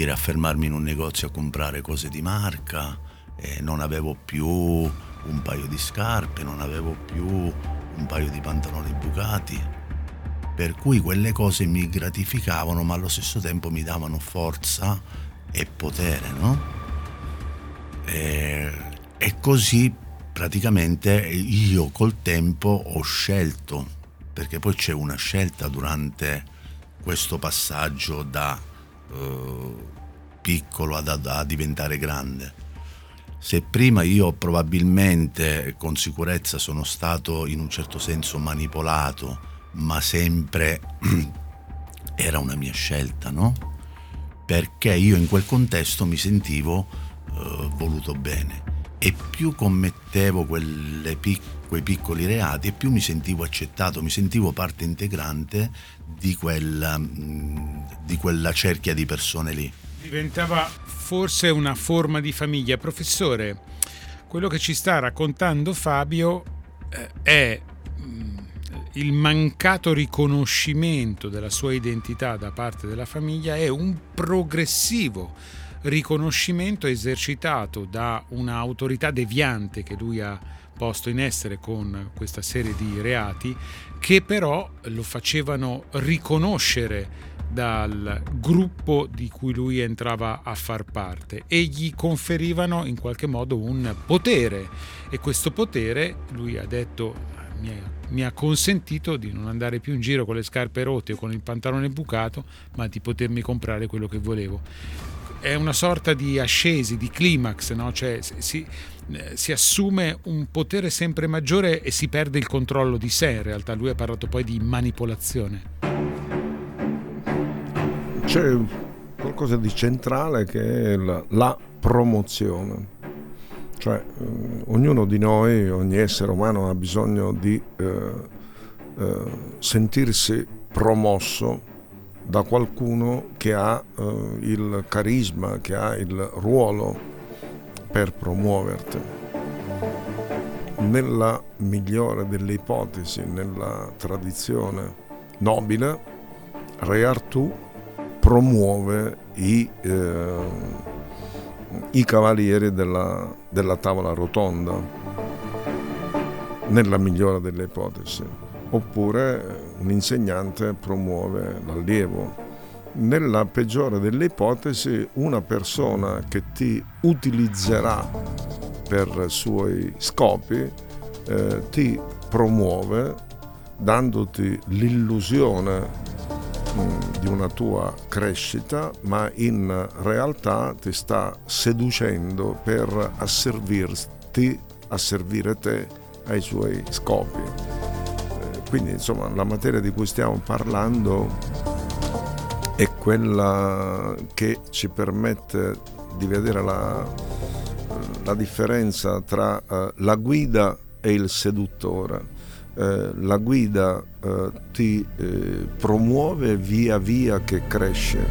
dire, a fermarmi in un negozio a comprare cose di marca, non avevo più un paio di scarpe, non avevo più un paio di pantaloni bucati, per cui quelle cose mi gratificavano ma allo stesso tempo mi davano forza e potere, no? E così praticamente io col tempo ho scelto, perché poi c'è una scelta durante questo passaggio da piccolo a diventare grande. Se prima io probabilmente con sicurezza sono stato in un certo senso manipolato, ma sempre era una mia scelta, no? Perché io in quel contesto mi sentivo voluto bene, e più commettevo quei piccoli reati e più mi sentivo accettato, mi sentivo parte integrante di quella cerchia di persone lì. Diventava forse una forma di famiglia. Professore, quello che ci sta raccontando Fabio è il mancato riconoscimento della sua identità da parte della famiglia, è un progressivo riconoscimento esercitato da un'autorità deviante che lui ha posto in essere con questa serie di reati, che però lo facevano riconoscere dal gruppo di cui lui entrava a far parte e gli conferivano in qualche modo un potere, e questo potere, lui ha detto, mi ha consentito di non andare più in giro con le scarpe rotte o con il pantalone bucato, ma di potermi comprare quello che volevo. È una sorta di ascesi, di climax, no? Cioè si assume un potere sempre maggiore e si perde il controllo di sé. In realtà lui ha parlato poi di manipolazione. C'è qualcosa di centrale che è la promozione. Cioè ognuno di noi, ogni essere umano ha bisogno di sentirsi promosso da qualcuno che ha il carisma, che ha il ruolo per promuoverti. Nella migliore delle ipotesi, nella tradizione nobile, Re Artù promuove i cavalieri della tavola rotonda, nella migliore delle ipotesi. Oppure un insegnante promuove l'allievo. Nella peggiore delle ipotesi, una persona che ti utilizzerà per suoi scopi ti promuove dandoti l'illusione di una tua crescita, ma in realtà ti sta seducendo per asservire te ai suoi scopi. Quindi insomma la materia di cui stiamo parlando è quella che ci permette di vedere la differenza tra la guida e il seduttore. La guida ti promuove via via che cresce.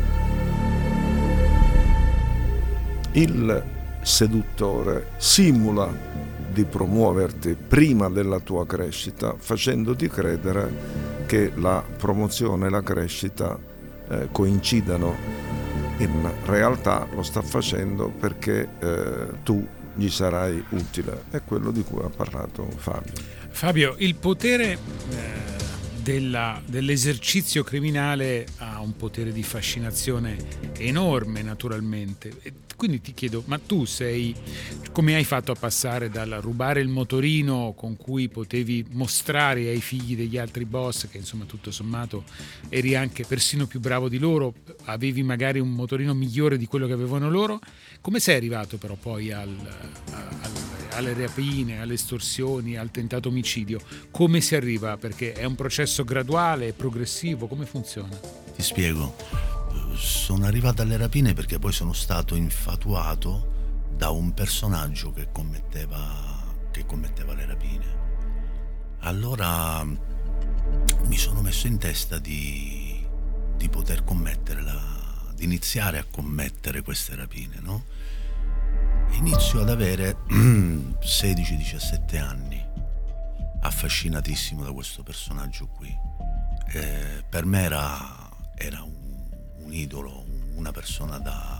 Il seduttore simula di promuoverti prima della tua crescita, facendoti credere che la promozione e la crescita coincidano. In realtà lo sta facendo perché tu gli sarai utile. È quello di cui ha parlato Fabio. Fabio, il potere dell'esercizio criminale ha un potere di fascinazione enorme, naturalmente. E quindi ti chiedo, ma tu come hai fatto a passare dal rubare il motorino con cui potevi mostrare ai figli degli altri boss che insomma tutto sommato eri anche persino più bravo di loro, avevi magari un motorino migliore di quello che avevano loro, come sei arrivato però poi alle rapine, alle estorsioni, al tentato omicidio? Come si arriva? Perché è un processo graduale, progressivo, come funziona? Ti spiego. Sono arrivato alle rapine perché poi sono stato infatuato da un personaggio che commetteva le rapine. Allora mi sono messo in testa di poter di iniziare a commettere queste rapine, no? Inizio ad avere 16-17 anni, affascinatissimo da questo personaggio qui. Per me era un idolo, una persona da